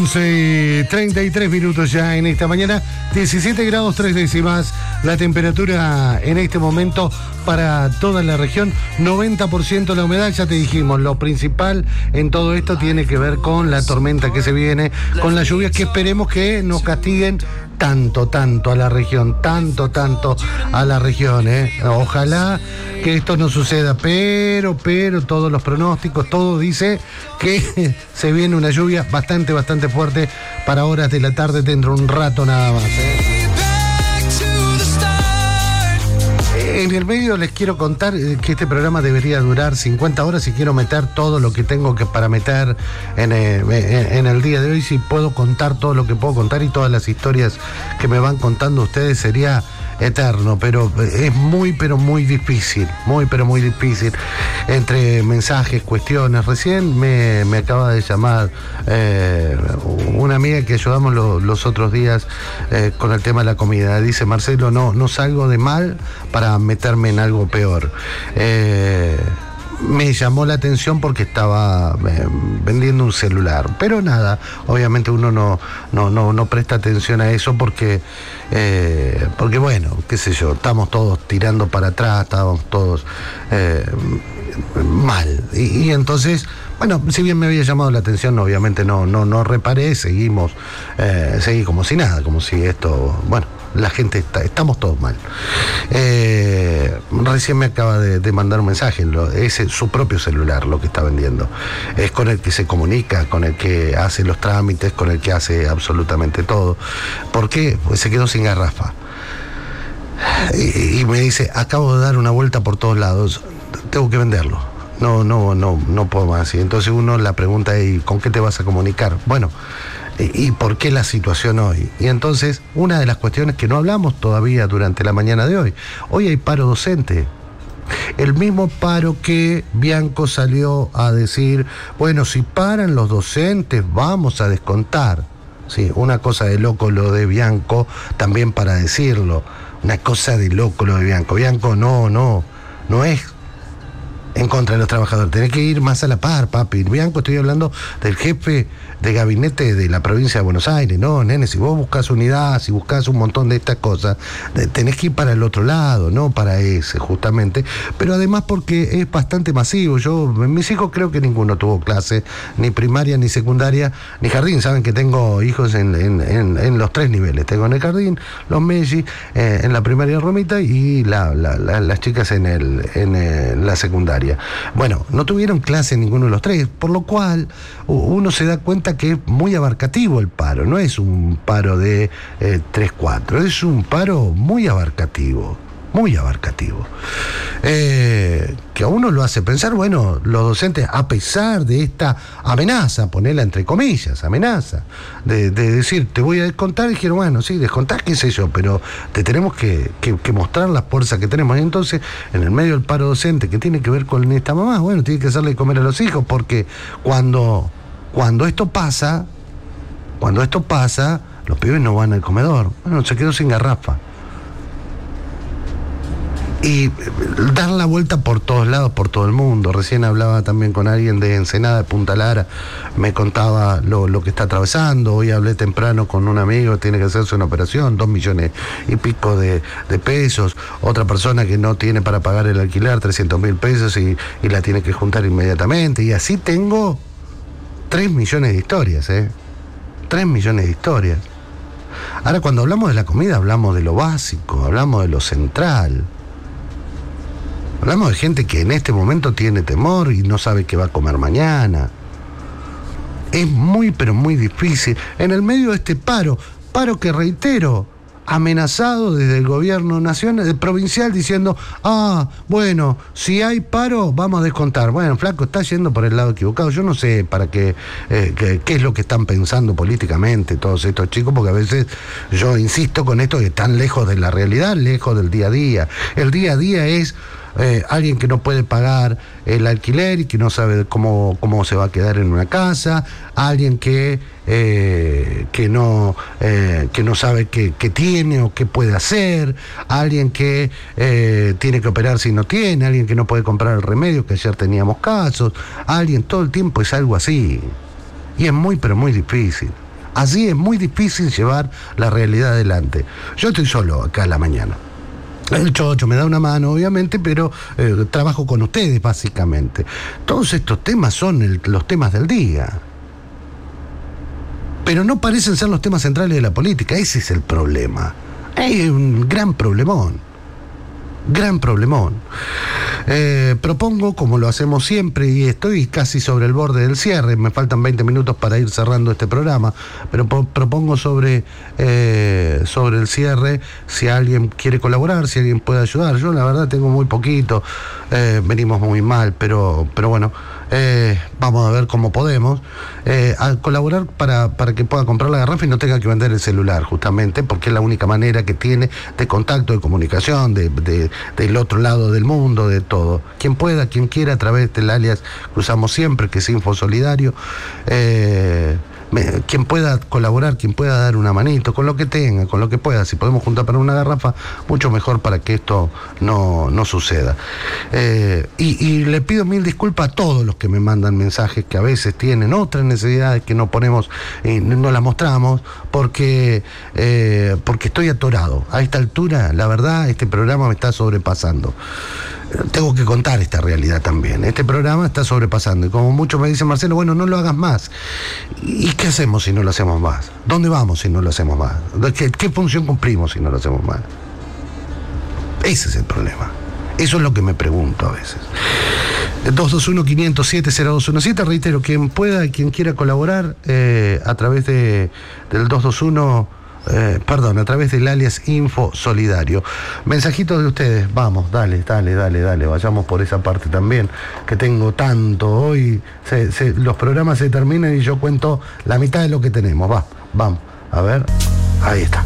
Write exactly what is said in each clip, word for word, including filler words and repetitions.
once y treinta y tres minutos ya en esta mañana, diecisiete grados tres décimas la temperatura en este momento para toda la región, noventa por ciento la humedad. Ya te dijimos, lo principal en todo esto tiene que ver con la tormenta que se viene, con las lluvias que esperemos que nos castiguen tanto, tanto a la región, tanto, tanto a la región, ¿eh? Ojalá que esto no suceda, pero, pero todos los pronósticos, todo dice que se viene una lluvia bastante, bastante fuerte para horas de la tarde, dentro de un rato nada más, ¿eh? En el medio les quiero contar que este programa debería durar cincuenta horas y quiero meter todo lo que tengo que para meter en, eh, en el día de hoy. Si puedo contar todo lo que puedo contar y todas las historias que me van contando ustedes, sería eterno, pero es muy, pero muy difícil, muy, pero muy difícil. Entre mensajes, cuestiones, recién me, me acaba de llamar eh, una amiga que ayudamos lo, los otros días eh, con el tema de la comida. Dice: Marcelo, no, no salgo de mal para meterme en algo peor. Eh, me llamó la atención porque estaba eh, vendiendo un celular, pero nada, obviamente uno no, no, no, no presta atención a eso porque, eh, porque bueno, qué sé yo, estamos todos tirando para atrás, estamos todos eh, mal, y, y entonces, bueno, si bien me había llamado la atención, obviamente no, no, no reparé, seguimos, eh, seguí como si nada, como si esto, bueno, la gente está, estamos todos mal. Eh, recién me acaba de, de mandar un mensaje, lo, es su propio celular lo que está vendiendo, es con el que se comunica, con el que hace los trámites, con el que hace absolutamente todo. ¿Por qué? Pues se quedó sin garrafa. Y, y me dice: acabo de dar una vuelta por todos lados, tengo que venderlo. No, no, no, no puedo más. Y entonces uno la pregunta es: ¿con qué te vas a comunicar? Bueno, ¿y por qué la situación hoy? Y entonces, una de las cuestiones que no hablamos todavía durante la mañana de hoy, hoy hay paro docente. El mismo paro que Bianco salió a decir: bueno, si paran los docentes, vamos a descontar. Sí, una cosa de loco lo de Bianco, también para decirlo, una cosa de loco lo de Bianco. Bianco no, no, no es en contra de los trabajadores, tenés que ir más a la par, papi. Bianco, estoy hablando del jefe de gabinete de la provincia de Buenos Aires. No, nene, si vos buscás unidad, si buscás un montón de estas cosas, tenés que ir para el otro lado, no para ese, justamente. Pero además porque es bastante masivo. Yo, mis hijos creo que ninguno tuvo clase, ni primaria, ni secundaria, ni jardín. Saben que tengo hijos en, en, en, en los tres niveles. Tengo en el jardín, los Messi, eh, en la primaria Romita, y la, la, la, las chicas en, el, en el, la secundaria. Bueno, no tuvieron clase ninguno de los tres, por lo cual uno se da cuenta que es muy abarcativo el paro. No es un paro de eh, tres cuatro, es un paro muy abarcativo, muy abarcativo. Eh, que a uno lo hace pensar, bueno, los docentes, a pesar de esta amenaza, ponerla entre comillas, amenaza, de, de decir, te voy a descontar, dijeron, bueno, sí, descontar, qué sé yo, pero te tenemos que, que, que mostrar la fuerza que tenemos. Y entonces, en el medio del paro docente, que tiene que ver con esta mamá, bueno, tiene que hacerle comer a los hijos, porque cuando, cuando esto pasa, cuando esto pasa, los pibes no van al comedor. Bueno, se quedó sin garrafa. Y dar la vuelta por todos lados, por todo el mundo. Recién hablaba también con alguien de Ensenada, de Punta Lara, me contaba lo, lo que está atravesando. Hoy hablé temprano con un amigo, tiene que hacerse una operación, dos millones y pico de, de pesos. Otra persona que no tiene para pagar el alquiler, trescientos mil pesos, y, y la tiene que juntar inmediatamente. Y así tengo tres millones de historias, ¿eh? tres millones de historias. Ahora, cuando hablamos de la comida, hablamos de lo básico, hablamos de lo central. Hablamos de gente que en este momento tiene temor y no sabe qué va a comer mañana. Es muy, pero muy difícil. En el medio de este paro, paro que, reitero, amenazado desde el gobierno nacional, provincial, diciendo: ah, bueno, si hay paro, vamos a descontar. Bueno, flaco, está yendo por el lado equivocado. Yo no sé para qué, eh, qué, qué es lo que están pensando políticamente todos estos chicos, porque a veces yo insisto con esto, que están lejos de la realidad, lejos del día a día. El día a día es Eh, alguien que no puede pagar el alquiler y que no sabe cómo, cómo se va a quedar en una casa, alguien que, eh, que, no, eh, que no sabe qué, qué tiene o qué puede hacer, alguien que eh, tiene que operar si no tiene, alguien que no puede comprar el remedio, que ayer teníamos casos, alguien, todo el tiempo es algo así. Y es muy, pero muy difícil. Así es muy difícil llevar la realidad adelante. Yo estoy solo acá a la mañana. El Chocho me da una mano, obviamente, pero eh, trabajo con ustedes, básicamente. Todos estos temas son el, los temas del día. Pero no parecen ser los temas centrales de la política. Ese es el problema. Hay un gran problemón. Gran problemón. Eh, propongo, como lo hacemos siempre, y estoy casi sobre el borde del cierre, me faltan veinte minutos para ir cerrando este programa, pero po- propongo sobre, eh, sobre el cierre, si alguien quiere colaborar, si alguien puede ayudar. Yo la verdad tengo muy poquito, eh, venimos muy mal, pero, pero bueno, eh, vamos a ver cómo podemos eh, a colaborar para, para que pueda comprar la garrafa y no tenga que vender el celular, justamente, porque es la única manera que tiene de contacto, de comunicación, de, de, del otro lado del mundo, de todo. Quien pueda, quien quiera, a través del alias que usamos siempre, que es Info Solidario, eh, me, quien pueda colaborar, quien pueda dar una manito, con lo que tenga, con lo que pueda. Si podemos juntar para una garrafa, mucho mejor para que esto no, no suceda. Eh, y, y le pido mil disculpas a todos los que me mandan mensajes que a veces tienen otras necesidades que no ponemos y no las mostramos porque, eh, porque estoy atorado. A esta altura, la verdad, este programa me está sobrepasando. Tengo que contar esta realidad también. Este programa está sobrepasando. Y como muchos me dicen, Marcelo, bueno, no lo hagas más. ¿Y qué hacemos si no lo hacemos más? ¿Dónde vamos si no lo hacemos más? ¿Qué, qué función cumplimos si no lo hacemos más? Ese es el problema. Eso es lo que me pregunto a veces. dos dos uno, cinco cero siete, cero dos uno siete. Reitero, quien pueda y quien quiera colaborar eh, a través de, del dos dos uno... Eh, perdón, a través del alias Info Solidario. Mensajitos de ustedes, vamos, dale, dale, dale, dale, vayamos por esa parte también, que tengo tanto. Hoy se, se, los programas se terminan y yo cuento la mitad de lo que tenemos. Va, vamos, a ver, ahí está.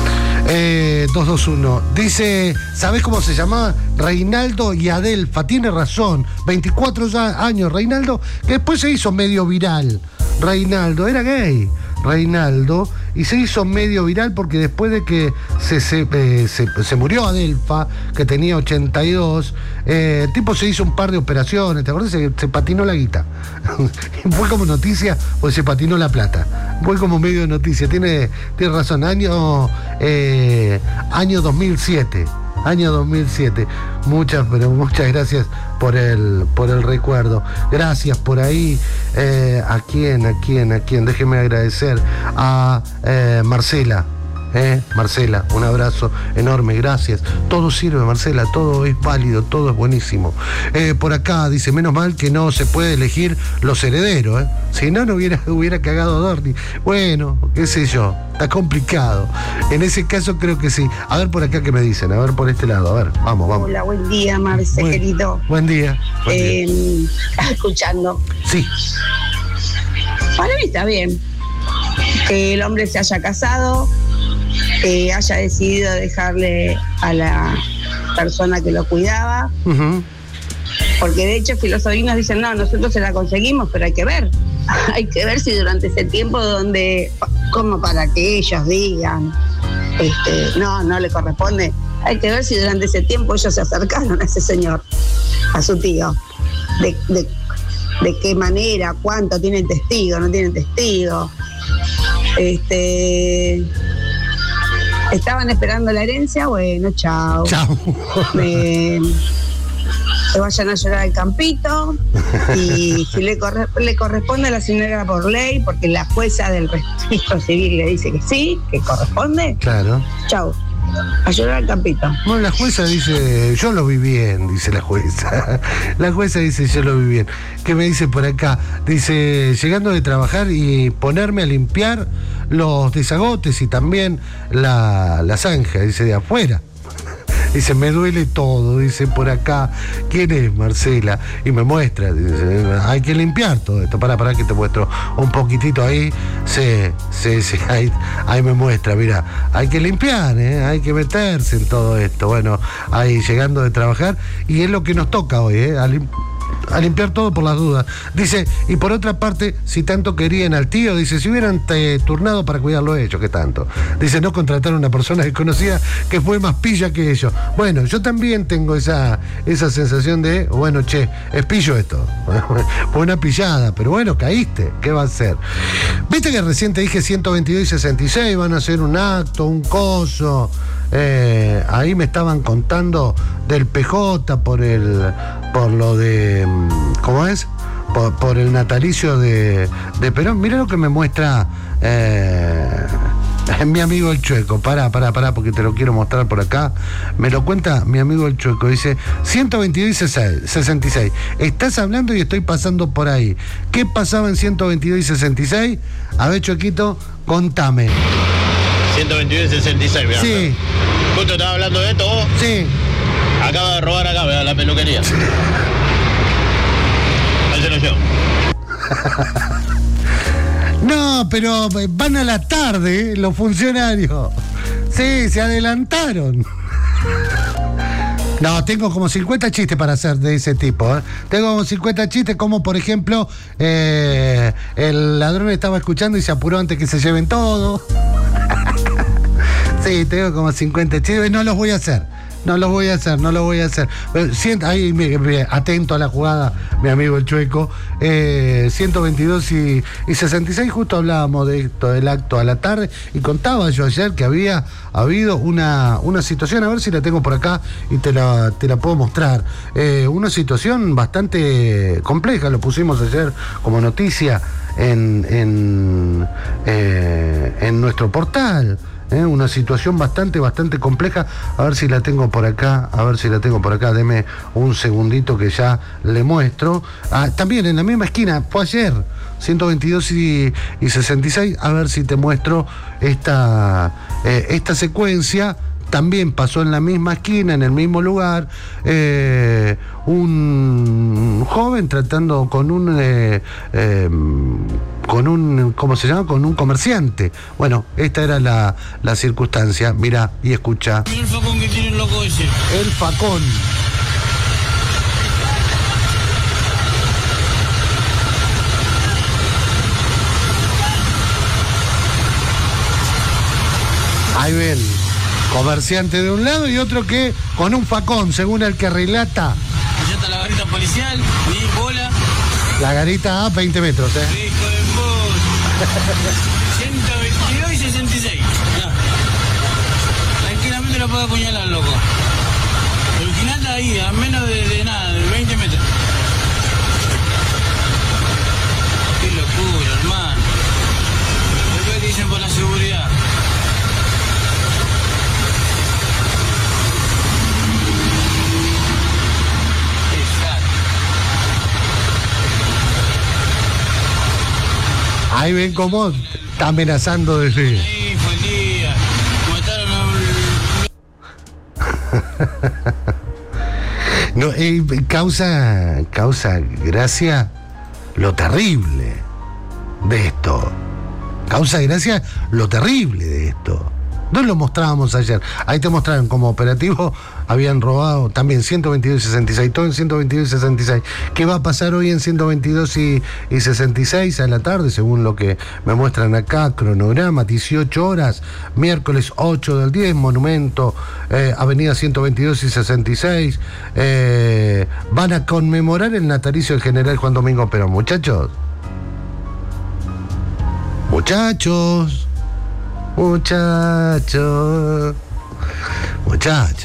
Eh, dos dos uno, dice, ¿sabés cómo se llamaba? Reinaldo y Adelfa, tiene razón, veinticuatro años Reinaldo, que después se hizo medio viral. Reinaldo, era gay, Reinaldo, y se hizo medio viral porque después de que se, se, eh, se, se murió Adelfa, que tenía ochenta y dos, eh, el tipo se hizo un par de operaciones, ¿te acuerdas? Se, se patinó la guita. Fue como noticia, o se patinó la plata. Fue como medio de noticia, tiene, tiene razón, año, eh, año dos mil siete. Año dos mil siete. Muchas, pero muchas gracias por el, por el recuerdo. Gracias por ahí. Eh, ¿A quién? ¿A quién? ¿A quién? Déjeme agradecer a eh, Marcela. Eh, Marcela, un abrazo enorme, gracias. Todo sirve, Marcela, todo es válido, todo es buenísimo. Eh, por acá dice, menos mal que no se puede elegir los herederos, ¿eh? Si no, no hubiera, hubiera cagado a Dorni. Bueno, qué sé yo, está complicado. En ese caso creo que sí. A ver por acá qué me dicen, a ver por este lado, a ver, vamos, vamos. Hola, buen día, Marce, buen, querido. Buen día. Buen eh, día. Escuchando. Sí. Para mí está bien que el hombre se haya casado, que haya decidido dejarle a la persona que lo cuidaba, uh-huh. Porque de hecho si los sobrinos dicen, no, nosotros se la conseguimos, pero hay que ver, hay que ver si durante ese tiempo donde, como para que ellos digan, este, no, no le corresponde, hay que ver si durante ese tiempo ellos se acercaron a ese señor, a su tío, de, de, de qué manera, cuánto, tienen testigo, no tienen testigo, este... ¿Estaban esperando la herencia? Bueno, chao. Chao. Me, que vayan a llorar al campito. Y si le, corre, le corresponde a la señora por ley, porque la jueza del registro civil le dice que sí, que corresponde. Claro. Chao. A llorar al campito. Bueno, la jueza dice, yo lo vi bien, dice la jueza. La jueza dice, yo lo vi bien. ¿Qué me dice por acá? Dice, llegando de trabajar y ponerme a limpiar los desagotes y también la, la zanja, dice, de afuera. Dice, me duele todo, dice por acá. ¿Quién es Marcela? Y me muestra, dice, hay que limpiar todo esto. Para, para que te muestro un poquitito ahí. Sí, sí, sí, ahí, ahí me muestra, mira, hay que limpiar, ¿eh? Hay que meterse en todo esto. Bueno, ahí llegando de trabajar, y es lo que nos toca hoy, ¿eh? A lim- A limpiar todo por las dudas. Dice, y por otra parte, si tanto querían al tío, dice, si hubieran eh, turnado para cuidarlo ellos, ¿qué tanto? Dice, no contrataron a una persona desconocida que fue más pilla que ellos. Bueno, yo también tengo esa, esa sensación de, bueno, che, es pillo esto. Fue una pillada, pero bueno, caíste. ¿Qué va a hacer? Viste que recién te dije ciento veintidós y sesenta y seis, van a hacer un acto, un coso. Eh, ahí me estaban contando del P J por el por lo de ¿cómo es? Por, por el natalicio de, de Perón. Mirá lo que me muestra eh, mi amigo el Chueco. Pará, pará, pará, porque te lo quiero mostrar por acá. Me lo cuenta mi amigo el Chueco. Dice ciento veintidós y sesenta y seis. Estás hablando y estoy pasando por ahí. ¿Qué pasaba en ciento veintidós y sesenta y seis? A ver, Chuequito, contame. ciento veintidós y sesenta y seis, mirá. Sí. Justo estaba hablando de esto, vos. Sí. Acaba de robar acá, vea, la peluquería. Sí. Ahí se lo llevo. No, pero van a la tarde, ¿eh? Los funcionarios. Sí, se adelantaron. No, tengo como cincuenta chistes para hacer de ese tipo, ¿eh? Tengo como cincuenta chistes, como por ejemplo, eh, el ladrón estaba escuchando y se apuró antes que se lleven todo. Sí, tengo como cincuenta chistes, no los voy a hacer. No los voy a hacer, no los voy a hacer. Sienta, ahí, me, me, atento a la jugada, mi amigo el Chueco. Eh, ciento veintidós y, y sesenta y seis, justo hablábamos de esto, del acto a la tarde, y contaba yo ayer que había habido una, una situación, a ver si la tengo por acá y te la, te la puedo mostrar. Eh, una situación bastante compleja, lo pusimos ayer como noticia en, en, eh, en nuestro portal. ¿Eh? Una situación bastante, bastante compleja. A ver si la tengo por acá, a ver si la tengo por acá. Deme un segundito que ya le muestro. Ah, también en la misma esquina, fue ayer, ciento veintidós y, y sesenta y seis. A ver si te muestro esta, eh, esta secuencia. También pasó en la misma esquina, en el mismo lugar, eh, un joven tratando con un, eh, eh, con un, ¿cómo se llama? Con un comerciante. Bueno, esta era la, la circunstancia. Mira y escucha. El facón que tiene el loco ese. El facón. Ahí ven. Comerciante de un lado y otro que con un facón, según el que relata. Allá está la garita policial, mi bola. La garita a veinte metros, ¿eh? Hijo de vos. ciento veintidós y sesenta y seis. Mirá. Tranquilamente lo puedo apuñalar, loco. El final está ahí, a menos de, de nada, de veinte metros. Qué locura, hermano. Después te dicen por la seguridad. Ahí ven cómo está amenazando de sí. Ahí fue el día. Mataron a un... No, eh, causa, causa gracia lo terrible de esto. Causa gracia lo terrible de esto. No lo mostrábamos ayer. Ahí te mostraron como operativo, habían robado también ciento veintidós y sesenta y seis, todo en ciento veintidós y sesenta y seis. ¿Qué va a pasar hoy en ciento veintidós y sesenta y seis a la tarde? Según lo que me muestran acá, cronograma, dieciocho horas, miércoles ocho del diez, Monumento, eh, Avenida ciento veintidós y sesenta y seis. Eh, van a conmemorar el natalicio del general Juan Domingo Perón. Muchachos. Muchachos. Muchachos, muchachos.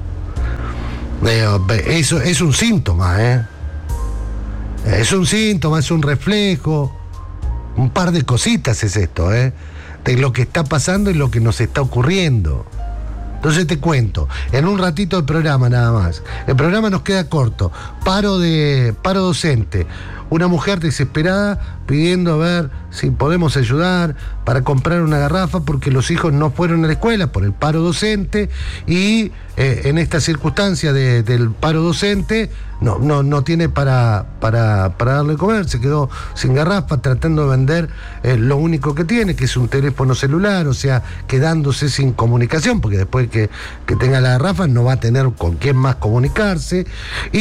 Eso es un síntoma, ¿eh? Es un síntoma, es un reflejo. Un par de cositas es esto, ¿eh? De lo que está pasando y lo que nos está ocurriendo. Entonces te cuento, en un ratito el programa nada más. El programa nos queda corto. Paro de paro docente. Una mujer desesperada pidiendo a ver si podemos ayudar para comprar una garrafa porque los hijos no fueron a la escuela por el paro docente y eh, en esta circunstancia de, del paro docente no, no, no tiene para, para, para darle de comer, se quedó sin garrafa tratando de vender eh, lo único que tiene, que es un teléfono celular, o sea, quedándose sin comunicación porque después que, que tenga la garrafa no va a tener con quién más comunicarse y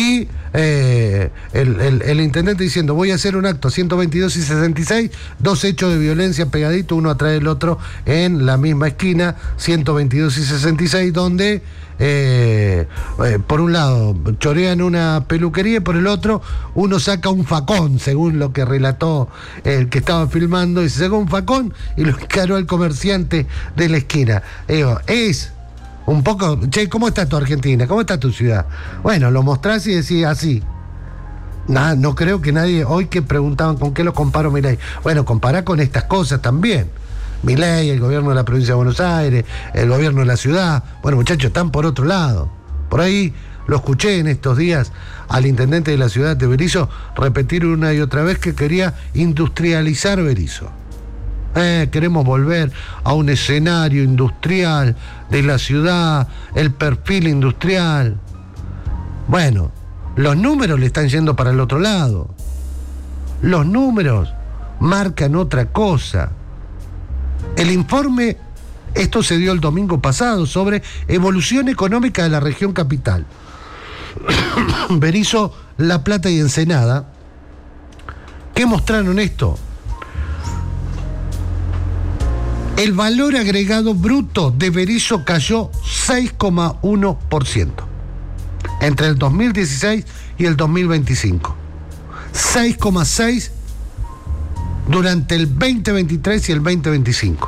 eh, el, el, el intendente diciendo, voy a hacer un acto ciento veintidós y sesenta y seis, dos hechos de violencia pegaditos, uno atrás del otro, en la misma esquina, ciento veintidós y sesenta y seis, donde eh, eh, por un lado chorean una peluquería y por el otro uno saca un facón, según lo que relató el que estaba filmando, y se sacó un facón y lo encaró al comerciante de la esquina. Digo, es un poco, che, ¿cómo está tu Argentina? ¿Cómo está tu ciudad? Bueno, lo mostrás y decís así. Nah, no creo que nadie, hoy que preguntaban con qué lo comparo Milei. Bueno, compará con estas cosas también. Milei, el gobierno de la provincia de Buenos Aires, el gobierno de la ciudad. Bueno, muchachos, están por otro lado. Por ahí lo escuché en estos días al intendente de la ciudad de Berisso repetir una y otra vez que quería industrializar Berisso. Eh, queremos volver a un escenario industrial de la ciudad, el perfil industrial. Bueno, los números le están yendo para el otro lado. Los números marcan otra cosa. El informe, esto se dio el domingo pasado, sobre evolución económica de la región capital. Berisso, La Plata y Ensenada. ¿Qué mostraron esto? El valor agregado bruto de Berisso cayó seis coma uno por ciento entre el dos mil dieciséis y el dos mil veinticinco. seis coma seis por ciento durante el veinte veintitrés y el veinte veinticinco.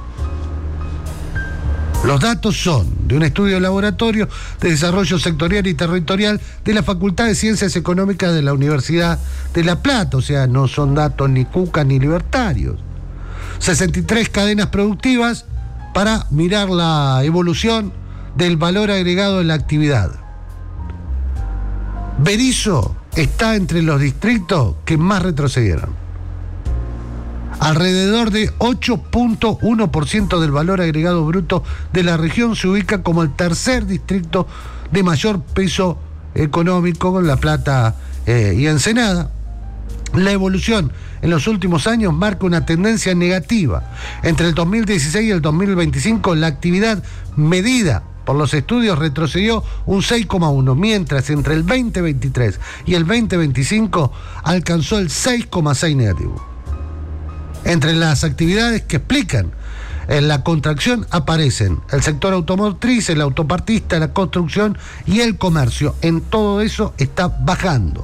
Los datos son de un estudio de laboratorio de desarrollo sectorial y territorial de la Facultad de Ciencias Económicas de la Universidad de La Plata, o sea, no son datos ni cucas ni libertarios. sesenta y tres cadenas productivas para mirar la evolución del valor agregado de la actividad. Berisso está entre los distritos que más retrocedieron. Alrededor de ocho punto uno por ciento del valor agregado bruto de la región se ubica como el tercer distrito de mayor peso económico, con La Plata eh, y Ensenada. La evolución en los últimos años marca una tendencia negativa. Entre el dos mil dieciséis y el dos mil veinticinco, la actividad medida por los estudios retrocedió un seis coma uno, mientras entre el veinte veintitrés y el veinte veinticinco alcanzó el seis coma seis negativo. Entre las actividades que explican en la contracción aparecen el sector automotriz, el autopartista, la construcción y el comercio. En todo eso está bajando.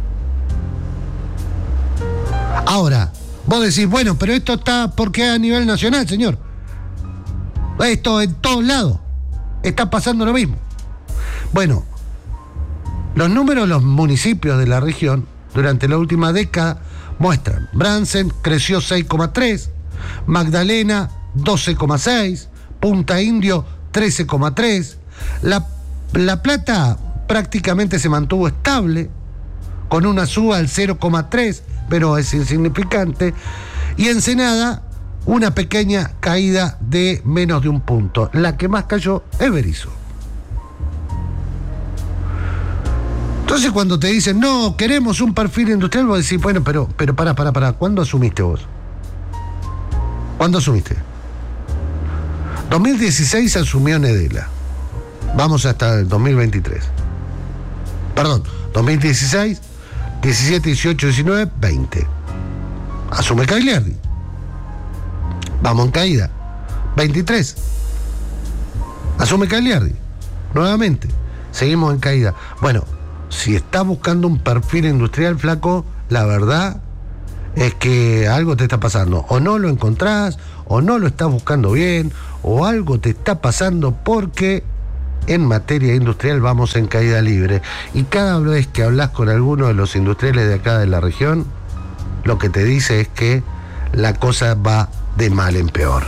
Ahora, vos decís, bueno, pero esto está porque a nivel nacional, señor. Esto en todos lados está pasando lo mismo. Bueno, los números de los municipios de la región durante la última década muestran: Bransen creció seis coma tres, Magdalena doce coma seis, Punta Indio trece coma tres, la, la Plata prácticamente se mantuvo estable, con una suba del cero coma tres, pero es insignificante, y Ensenada una pequeña caída de menos de un punto. La que más cayó es Berisso. Entonces cuando te dicen, no, queremos un perfil industrial, vos decís, bueno, pero, pero pará, pará, pará, ¿cuándo asumiste vos? ¿Cuándo asumiste? dos mil dieciséis asumió Nedela. Vamos hasta el dos mil veintitrés. Perdón, dos mil dieciséis, diecisiete, dieciocho, diecinueve, veinte. Asume Cagliardi. Vamos en caída. veintitrés. Asume Cagliardi. Nuevamente. Seguimos en caída. Bueno, si estás buscando un perfil industrial, flaco, la verdad es que algo te está pasando. O no lo encontrás, o no lo estás buscando bien, o algo te está pasando, porque en materia industrial vamos en caída libre. Y cada vez que hablas con alguno de los industriales de acá de la región, lo que te dice es que la cosa va de mal en peor.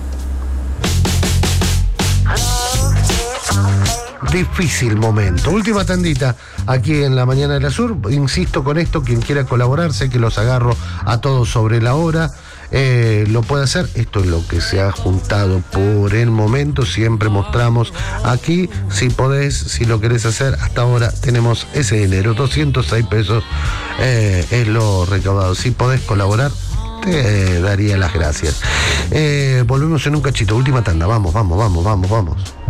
Difícil momento. Última tandita aquí en La Mañana de la Sur. Insisto con esto, quien quiera colaborar, sé que los agarro a todos sobre la hora. Eh, lo puede hacer. Esto es lo que se ha juntado por el momento. Siempre mostramos aquí, si podés, si lo querés hacer. Hasta ahora tenemos ese dinero, doscientos seis pesos eh, es lo recaudado. Si podés colaborar, te eh, daría las gracias. Eh, volvemos en un cachito. Última tanda. Vamos, vamos, vamos, vamos, vamos.